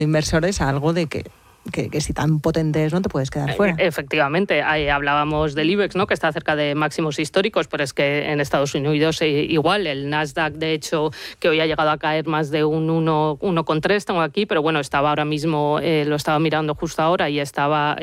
inversores a algo de que si tan potente es no te puedes quedar fuera. Efectivamente, ahí hablábamos del IBEX, ¿no?, que está cerca de máximos históricos, pero es que en Estados Unidos igual, el Nasdaq, de hecho, que hoy ha llegado a caer más de un 1,3, tengo aquí, pero bueno, estaba ahora mismo, lo estaba mirando justo ahora y estaba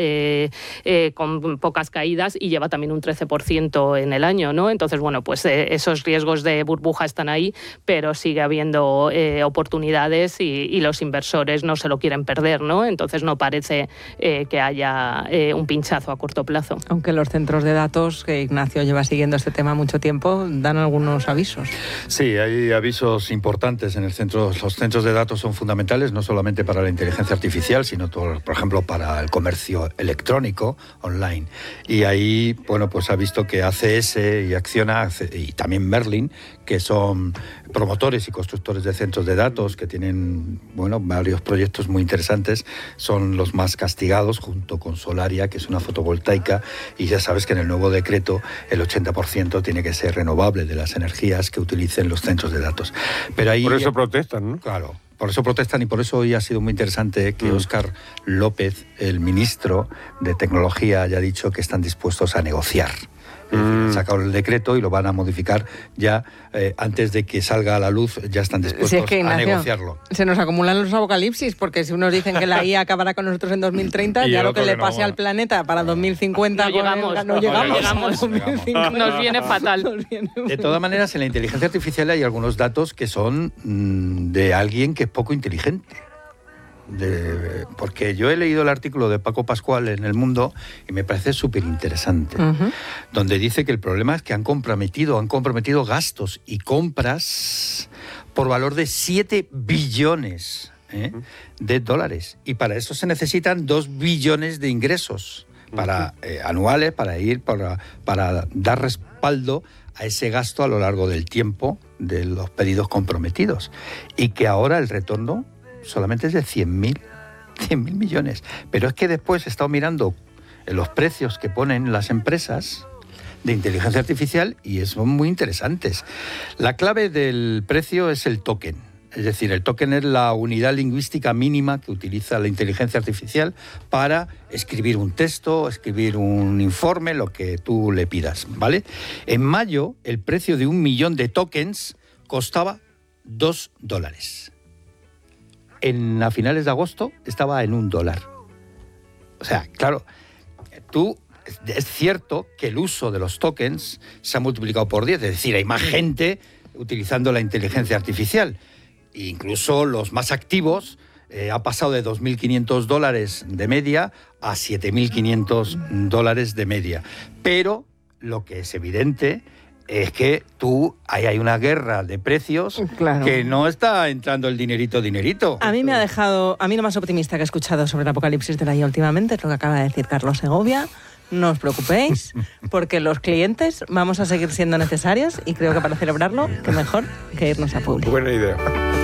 con pocas caídas y lleva también un 13% en el año, ¿no? Entonces, bueno, pues esos riesgos de burbuja están ahí, pero sigue habiendo oportunidades y los inversores no se lo quieren perder, ¿no? Entonces no parece que haya un pinchazo a corto plazo. Aunque los centros de datos, que Ignacio lleva siguiendo este tema mucho tiempo, dan algunos avisos. Sí, hay avisos importantes en el centro. Los centros de datos son fundamentales, no solamente para la inteligencia artificial, sino, por ejemplo, para el comercio electrónico online. Y ahí, bueno, pues ha visto que ACS y Acciona, y también Merlin, que son promotores y constructores de centros de datos, que tienen, bueno, varios proyectos muy interesantes, son los más castigados, junto con Solaria, que es una fotovoltaica, y ya sabes que en el nuevo decreto el 80% tiene que ser renovable de las energías que utilicen los centros de datos. Pero ahí, por eso protestan, ¿no? Claro. Por eso protestan y por eso hoy ha sido muy interesante que Óscar López, el ministro de Tecnología, haya dicho que están dispuestos a negociar. Han sacado el decreto y lo van a modificar ya antes de que salga a la luz, ya están dispuestos a negociarlo. Se nos acumulan los apocalipsis, porque si unos dicen que la IA acabará con nosotros en 2030, ya lo que le pase al planeta para 2050 no llegamos. Nos viene fatal. De todas maneras, en la inteligencia artificial hay algunos datos que son de alguien que es poco inteligente. Porque yo he leído el artículo de Paco Pascual en El Mundo y me parece súper interesante, donde dice que el problema es que han comprometido gastos y compras por valor de 7 billones de dólares, y para eso se necesitan 2 billones de ingresos anuales para dar respaldo a ese gasto a lo largo del tiempo de los pedidos comprometidos, y que ahora el retorno solamente es de 100.000 millones. Pero es que después he estado mirando los precios que ponen las empresas de inteligencia artificial y son muy interesantes. La clave del precio es el token. Es decir, el token es la unidad lingüística mínima que utiliza la inteligencia artificial para escribir un texto, escribir un informe, lo que tú le pidas, ¿vale? En mayo, el precio de 1 millón de tokens costaba $2. A finales de agosto estaba en $1. O sea, claro, es cierto que el uso de los tokens se ha multiplicado por 10, es decir, hay más gente utilizando la inteligencia artificial. E incluso los más activos ha pasado de $2.500 de media a $7.500 de media. Pero lo que es evidente es que ahí hay una guerra de precios, claro, que no está entrando el dinerito. A mí me ha dejado, a mí lo más optimista que he escuchado sobre el apocalipsis de la IA últimamente es lo que acaba de decir Carlos Segovia. No os preocupéis, porque los clientes vamos a seguir siendo necesarios y creo que para celebrarlo, qué mejor que irnos a Publi. Buena idea.